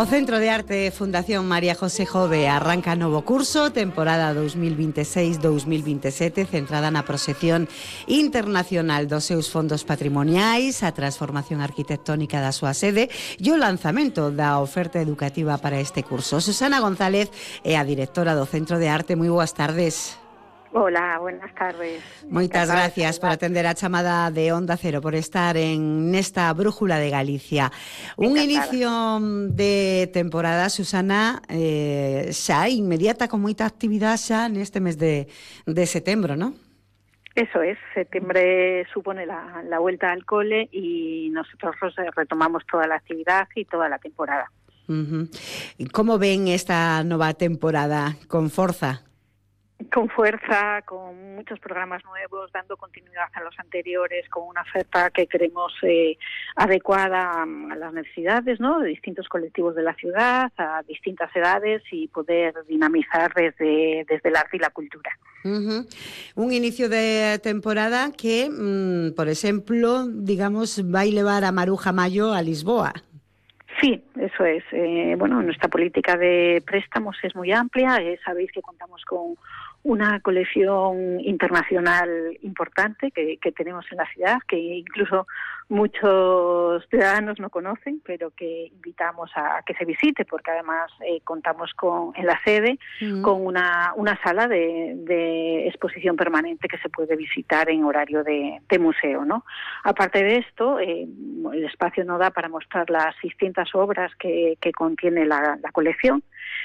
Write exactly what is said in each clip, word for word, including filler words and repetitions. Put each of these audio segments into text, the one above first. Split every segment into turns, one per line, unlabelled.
O Centro de Arte Fundación María José Jove arranca novo curso, temporada dos mil vinte e seis dos mil vinte e sete, centrada na proxección internacional dos seus fondos patrimoniais, a transformación arquitectónica da súa sede e o lanzamento da oferta educativa para este curso. Susana González é a directora do Centro de Arte. Moi boas tardes.
Hola, buenas tardes.
Moitas gracias por atender a chamada de Onda Cero, por estar en nesta brújula de Galicia. Un inicio de temporada, Susana, eh, xa inmediata, con moita actividade xa neste mes de, de setembro, ¿no?
Eso es, septiembre supone la, la vuelta al cole y nosotros retomamos toda la actividad y toda la temporada.
Uh-huh. ¿Cómo ven esta nova temporada? ¿Con forza?
Con fuerza, con muchos programas nuevos, dando continuidad a los anteriores, con una oferta que creemos eh, adecuada a las necesidades, ¿no?, de distintos colectivos de la ciudad, a distintas edades, y poder dinamizar desde, desde el arte y la cultura.
Uh-huh. Un inicio de temporada que, mmm, por ejemplo, digamos, vai levar a Maruja Mayo a Lisboa.
Sí, eso es. Eh, bueno, nuestra política de préstamos es muy amplia. Eh, sabéis que contamos con una colección internacional importante que, que tenemos en la ciudad, que incluso muchos ciudadanos no conocen, pero que invitamos a que se visite, porque además eh, contamos con en la sede mm. con una, una sala de, de exposición permanente que se puede visitar en horario de, de museo, ¿no? Aparte de esto, eh, el espacio no da para mostrar las distintas obras que, que contiene la, la colección,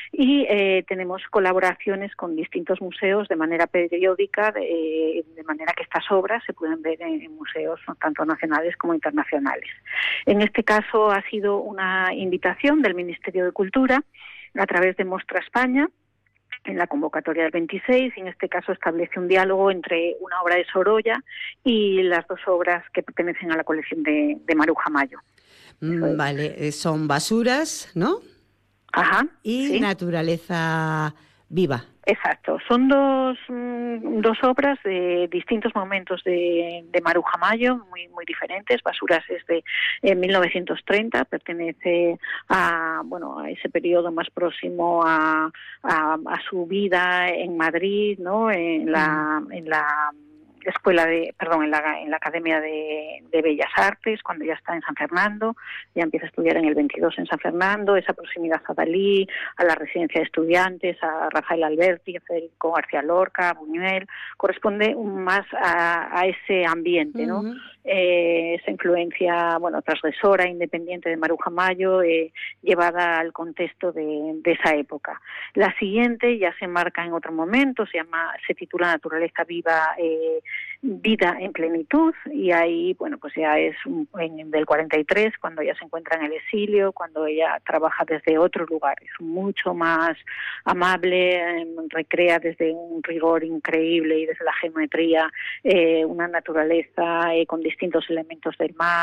y eh, tenemos colaboraciones con distintos museos de manera periódica, de, de manera que estas obras se pueden ver en, en museos tanto nacionales como internacionales. En este caso ha sido una invitación del Ministerio de Cultura a través de Mostra España, en la convocatoria del veintiséis, y en este caso establece un diálogo entre una obra de Sorolla y las dos obras que pertenecen a la colección de, de Maruja Mayo.
Mm, vale, son basuras, ¿no?
Ajá.
Y
¿sí?
Naturaleza viva.
Exacto, son dos, dos obras de distintos momentos de, de Maruja Mayo, muy muy diferentes. Basuras es de eh, mil novecientos treinta, pertenece a bueno a ese periodo más próximo a, a, a su vida en Madrid, ¿no? En la mm. en la escuela de, perdón, en la, en la Academia de, de Bellas Artes, cuando ya está en San Fernando, ya empieza a estudiar en el veintidós en San Fernando, esa proximidad a Dalí, a la residencia de estudiantes, a Rafael Alberti, a Federico García Lorca, a Buñuel, corresponde más a, a ese ambiente, ¿no? Uh-huh. Eh, esa influencia, bueno, transgresora, independiente de Maruja Mayo, eh, llevada al contexto de, de esa época. La siguiente ya se enmarca en otro momento, se llama, se titula Naturaleza viva, eh, vida en plenitud, y ahí, bueno, pues ya es un, en, del cuarenta y tres, cuando ella se encuentra en el exilio, cuando ella trabaja desde otro lugar, es mucho más amable, eh, recrea desde un rigor increíble y desde la geometría eh, una naturaleza eh, con distintos elementos del mar,